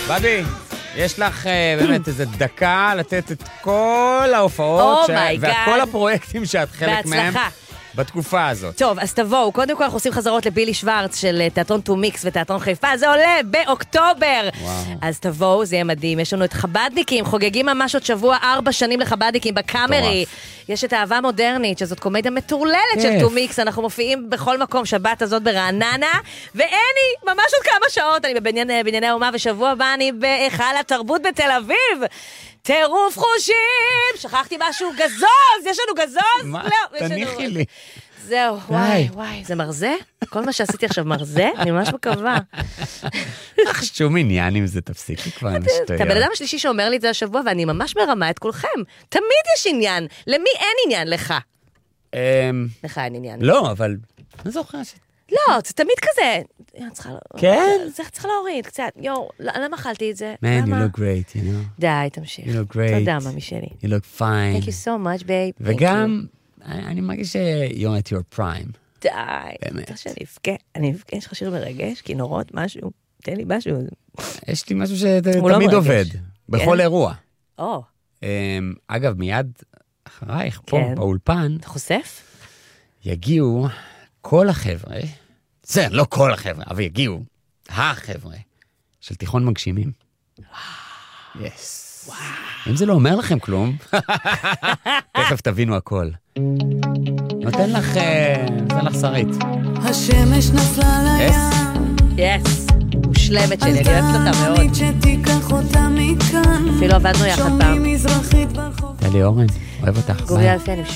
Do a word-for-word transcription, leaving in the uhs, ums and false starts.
בבי, יש לך uh, באמת איזו דקה לתת את כל ההופעות Oh ש... my וכל God. הפרויקטים שאת חלק מהם בתקופה הזאת. טוב, אז תבואו. קודם כל אנחנו עושים חזרות לבילי שוורץ של תיאטרון טו מיקס ותיאטרון חיפה. זה עולה באוקטובר. וואו. אז תבואו, זה יהיה מדהים. יש לנו את חבדניקים, חוגגים ממש עוד שבוע ארבע שנים לחבדניקים בקאמרי. יש את אהבה מודרנית, שזאת קומדיה מטורללת של טו מיקס. אנחנו מופיעים בכל מקום, שבת הזאת ברעננה. ואני, ממש עוד כמה שעות, אני בבנייני, בנייני האומה, ושבוע הבא אני בהיכל התרבות בתל אביב. טירוף חושים! שכחתי משהו, גזוז! יש לנו גזוז? מה? לא, תניחי לי. זהו, וואי, וואי, זה מרזה? כל מה שעשיתי עכשיו מרזה? אני ממש מקווה. אך שום עניין אם זה תפסיקי כבר נשתויה. אתה בן אדם השלישי שאומר לי את זה השבוע, ואני ממש מרמה את כולכם. תמיד יש עניין. למי אין עניין? לך. לך אין עניין. לא, אבל אני זוכר ש... לא, זה תמיד כזה. כן? זה צריך להוריד קצת. יואו, למה אכלתי את זה? Man, you look great, you know. די, תמשיך. You look great. תודה, ממי שלי. You look fine. Thank you so much, babe. וגם, אני מרגיש ש-you're at your prime. די, צריך שאני אבכה. אני אבכה, יש לך שיר מרגש, כינורות, משהו. תן לי משהו. יש לי משהו שתמיד עובד. בכל אירוע. או. אגב, מיד אחרייך, פה, באולפן. אתה חושף? יגיעו כל החבר'ה, זה, לא כל החבר'ה, אבל יגיעו החבר'ה של תיכון מגשימים. וואו. יס. וואו. אם זה לא אומר לכם כלום, תכף תבינו הכל. נותן לך, נותן לך שרית. השמש נפלה לים. יס. מושלמת שלי, אני אוהבת אותה מאוד. אפילו עבדנו יחד פעם. תלי אורן, אוהב אותך. גוריה אלפי, אני